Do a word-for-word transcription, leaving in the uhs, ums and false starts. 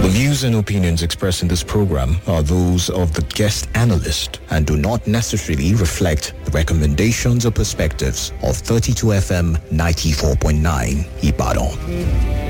The views and opinions expressed in this program are those of the guest analyst and do not necessarily reflect the recommendations or perspectives of thirty-two F M ninety-four point nine Ibadan.